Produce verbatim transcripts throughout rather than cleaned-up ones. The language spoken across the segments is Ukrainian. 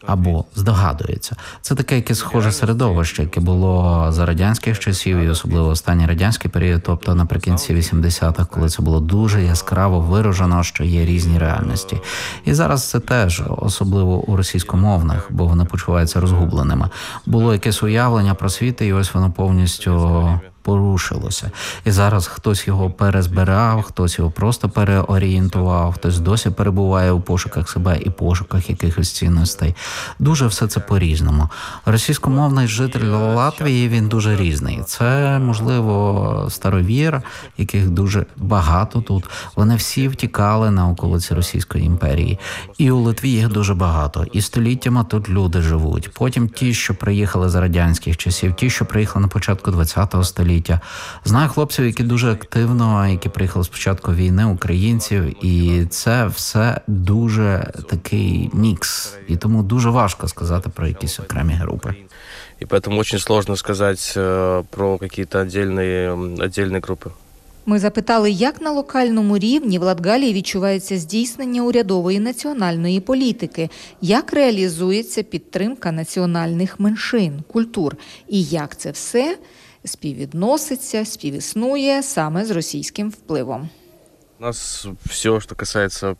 або здогадується. Це таке якесь схоже середовище, яке було за радянських часів, і особливо останній радянський період, тобто наприкінці вісімдесятих, коли це було дуже яскраво виражено, що є різні реальності. І зараз це теж, особливо у російськомовних, бо вони почуваються розгубленими. Було якесь уявлення про світ, і ось воно повністю порушилося. І зараз хтось його перезбирав, хтось його просто переорієнтував, хтось досі перебуває у пошуках себе і пошуках якихось цінностей. Дуже все це по-різному. Російськомовний житель Латвії, він дуже різний. Це, можливо, старовір, яких дуже багато тут. Вони всі втікали на околиці Російської імперії. І у Литві їх дуже багато. І століттями тут люди живуть. Потім ті, що приїхали з радянських часів, ті, що приїхали на початку ХХ століття. Знаю хлопців, які дуже активно, які приїхали з початку війни, українців, і це все дуже такий мікс. І тому дуже важко сказати про якісь окремі групи. І поэтому очень сложно сказать про какие-то отдельные, отдельные группы. Ми запитали, як на локальному рівні в Латгалії відчувається здійснення урядової національної політики, як реалізується підтримка національних меншин, культур, і як це все співвідноситься, співіснує саме з російським впливом. У нас все, що касається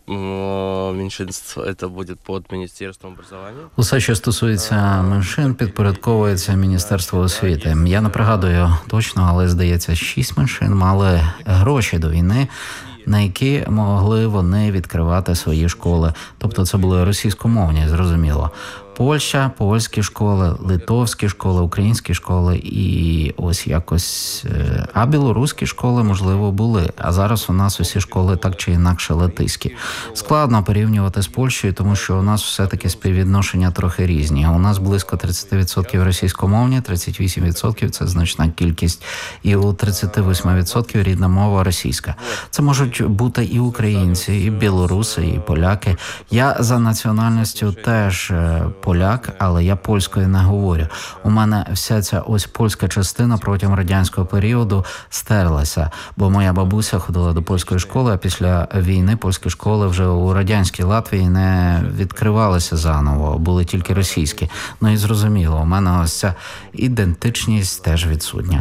меншинств, це буде під Міністерством образування. Усе, що стосується меншин, підпорядковується Міністерство освіти. Я не пригадую точно, але, здається, шість меншин мали гроші до війни, на які могли вони відкривати свої школи. Тобто це були російськомовні, зрозуміло. Польща, польські школи, литовські школи, українські школи і ось якось... А білоруські школи, можливо, були. А зараз у нас усі школи так чи інакше латиські. Складно порівнювати з Польщею, тому що у нас все-таки співвідношення трохи різні. У нас близько тридцять відсотків російськомовні, тридцять вісім відсотків – це значна кількість. І у тридцять вісім відсотків рідна мова російська. Це можуть бути і українці, і білоруси, і поляки. Я за національністю теж поляк, але я польською не говорю. У мене вся ця ось польська частина протягом радянського періоду стерлася, бо моя бабуся ходила до польської школи, а після війни польські школи вже у радянській Латвії не відкривалися заново, були тільки російські. Ну і зрозуміло, у мене ось ця ідентичність теж відсутня.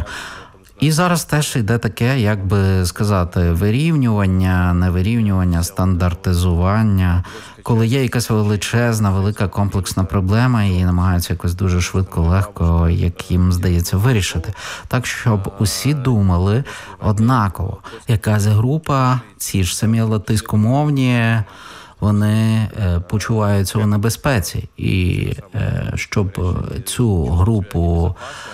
І зараз теж йде таке, як би сказати, вирівнювання, невирівнювання, стандартизування. Коли є якась величезна, велика комплексна проблема, її намагаються якось дуже швидко, легко, як їм здається, вирішити. Так, щоб усі думали однаково. Якась група, ці ж самі латиськомовні, вони е, почуваються у небезпеці. І е, щоб цю групу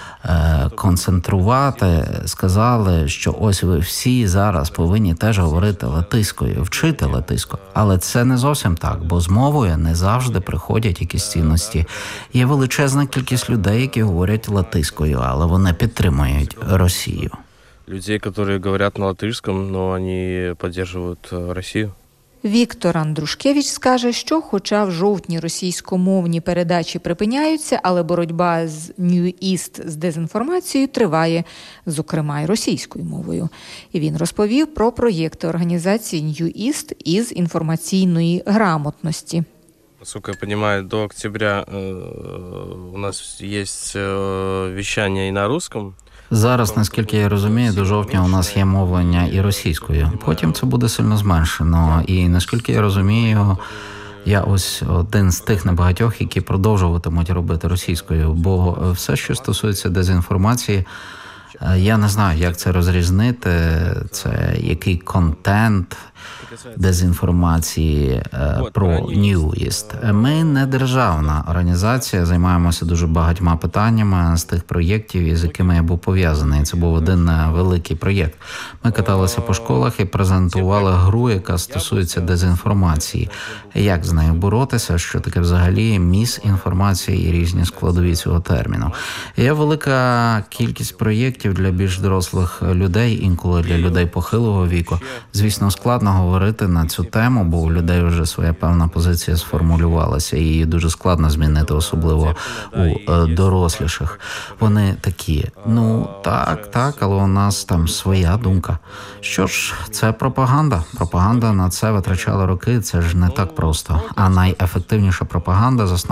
концентрувати, сказали, що ось ви всі зараз повинні теж говорити латиською, вчити латиську. Але це не зовсім так, бо з мовою не завжди приходять якісь цінності. Є величезна кількість людей, які говорять латиською, але вони підтримують Росію. Людей, які говорять на латишському, але вони підтримують Росію. Віктор Андрушкевич скаже, що хоча в жовтні російськомовні передачі припиняються, але боротьба з New East з дезінформацією триває, зокрема й російською мовою. І він розповів про проєкти організації New East із інформаційної грамотності. Насколько я понимаю, до октября у нас є вещання і на русском. Зараз, наскільки я розумію, до жовтня у нас є мовлення і російською. Потім це буде сильно зменшено. І наскільки я розумію, я ось один з тих небагатьох, які продовжуватимуть робити російською. Бо все, що стосується дезінформації, я не знаю, як це розрізнити, це який контент дезінформації про New East. Ми не державна організація, займаємося дуже багатьма питаннями з тих проєктів, із якими я був пов'язаний. Це був один великий проєкт. Ми каталися по школах і презентували гру, яка стосується дезінформації. Як з нею боротися, що таке взагалі міс-інформація і різні складові цього терміну. Є велика кількість проєктів для більш дорослих людей, інколи для людей похилого віку. Звісно, складно говорити на цю тему, бо у людей вже своя певна позиція сформулювалася, і її дуже складно змінити, особливо у доросліших. Вони такі, ну так, так, але у нас там своя думка. Що ж, це пропаганда. Пропаганда на це витрачала роки, це ж не так просто. А найефективніша пропаганда заснована